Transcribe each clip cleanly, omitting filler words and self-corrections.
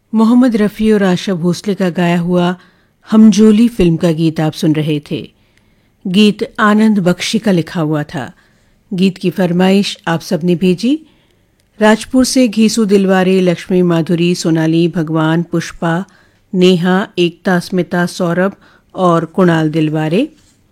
मोहम्मद रफ़ी और आशा भोसले का गाया हुआ हमजोली फिल्म का गीत आप सुन रहे थे। गीत आनंद बख्शी का लिखा हुआ था। गीत की फरमाइश आप सबने भेजी। राजपुर से घीसू दिलवारे, लक्ष्मी माधुरी, सोनाली, भगवान, पुष्पा, नेहा, एकता, स्मिता, सौरभ और कुणाल दिलवारे।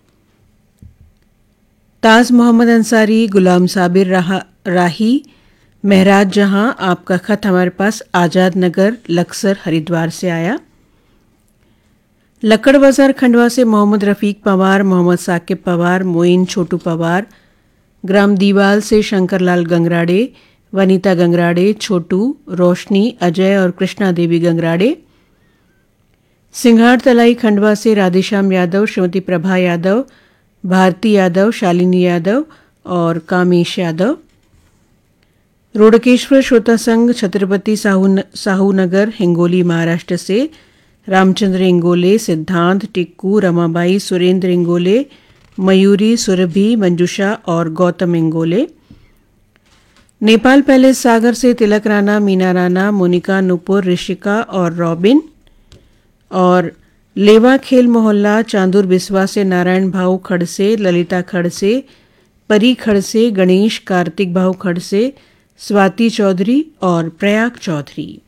ताज मोहम्मद अंसारी, गुलाम साबिर राही, महराज जहां, आपका खत हमारे पास आज़ाद नगर लक्सर हरिद्वार से आया। लक्कड़ बाजार खंडवा से मोहम्मद रफ़ीक पवार, मोहम्मद साकिब पवार, मोइन छोटू पवार। ग्राम दीवाल से शंकरलाल गंगराड़े, वनीता गंगराड़े, छोटू, रोशनी, अजय और कृष्णा देवी गंगराड़े। सिंघाड़ तलाई खंडवा से राधेश्याम यादव, श्रीमती प्रभा यादव, भारती यादव, शालिनी यादव और कामेश यादव। रोडकेश्वर श्रोता संघ छत्रपति साहू नगर हिंगोली महाराष्ट्र से रामचंद्र इंगोले, सिद्धांत, टिक्कू, रमाबाई, सुरेंद्र इंगोले, मयूरी, सुरभि, मंजुषा और गौतम इंगोले। नेपाल पैलेस सागर से तिलक राणा, मीना राणा, मोनिका, नुपुर, ऋषिका और रॉबिन। और लेवा खेल मोहल्ला चांदुर बिस्वा से नारायण भाऊ खड़से, ललिता खड़से, परी खड़से, गणेश, कार्तिक भाऊ खड़से, स्वाति चौधरी और प्रयाग चौधरी।